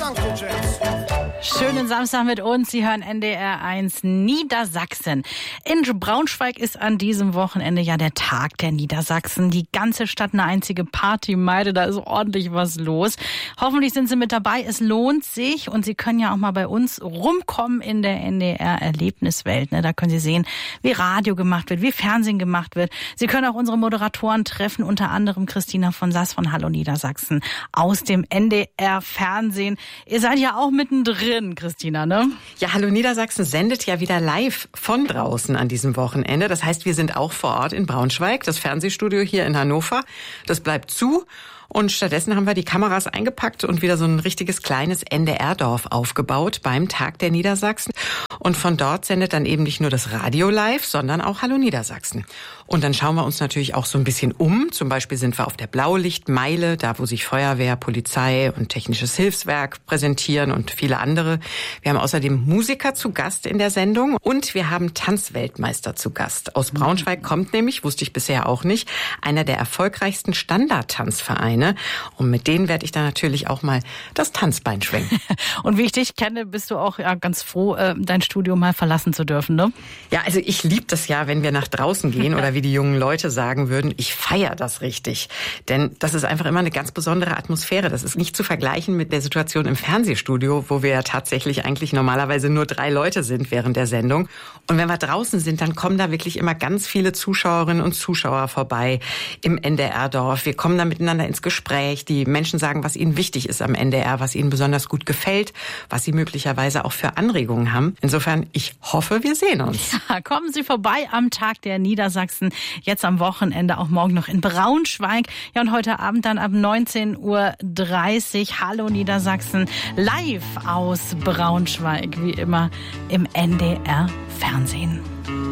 Schönen Samstag mit uns. Sie hören NDR 1 Niedersachsen. In Braunschweig ist an diesem Wochenende ja der Tag der Niedersachsen. Die ganze Stadt eine einzige Partymeide. Da ist ordentlich was los. Hoffentlich sind Sie mit dabei. Es lohnt sich. Und Sie können ja auch mal bei uns rumkommen in der NDR-Erlebniswelt. Da können Sie sehen, wie Radio gemacht wird, wie Fernsehen gemacht wird. Sie können auch unsere Moderatoren treffen, unter anderem Christina von Sass von Hallo Niedersachsen aus dem NDR-Fernsehen. Ihr seid ja auch mittendrin, Christina, ne? Ja, Hallo Niedersachsen sendet ja wieder live von draußen an diesem Wochenende. Das heißt, wir sind auch vor Ort in Braunschweig. Das Fernsehstudio hier in Hannover, das bleibt zu. Und stattdessen haben wir die Kameras eingepackt und wieder so ein richtiges kleines NDR-Dorf aufgebaut beim Tag der Niedersachsen. Und von dort sendet dann eben nicht nur das Radio live, sondern auch Hallo Niedersachsen. Und dann schauen wir uns natürlich auch so ein bisschen um. Zum Beispiel sind wir auf der Blaulichtmeile, da wo sich Feuerwehr, Polizei und Technisches Hilfswerk präsentieren und viele andere. Wir haben außerdem Musiker zu Gast in der Sendung und wir haben Tanzweltmeister zu Gast. Aus Braunschweig kommt nämlich, wusste ich bisher auch nicht, einer der erfolgreichsten Standardtanzvereine. Und mit denen werde ich dann natürlich auch mal das Tanzbein schwingen. Und wie ich dich kenne, bist du auch ja ganz froh, dein Studio mal verlassen zu dürfen, ne? Ja, also ich liebe das ja, wenn wir nach draußen gehen oder wie die jungen Leute sagen würden, ich feiere das richtig. Denn das ist einfach immer eine ganz besondere Atmosphäre. Das ist nicht zu vergleichen mit der Situation im Fernsehstudio, wo wir ja tatsächlich eigentlich normalerweise nur 3 Leute sind während der Sendung. Und wenn wir draußen sind, dann kommen da wirklich immer ganz viele Zuschauerinnen und Zuschauer vorbei im NDR-Dorf. Wir kommen da miteinander ins Gespräch. Die Menschen sagen, was ihnen wichtig ist am NDR, was ihnen besonders gut gefällt, was sie möglicherweise auch für Anregungen haben. Insofern, ich hoffe, wir sehen uns. Ja, kommen Sie vorbei am Tag der Niedersachsen. Jetzt am Wochenende, auch morgen noch in Braunschweig. Ja, und heute Abend dann ab 19:30 Uhr Hallo Niedersachsen live aus Braunschweig, wie immer im NDR Fernsehen.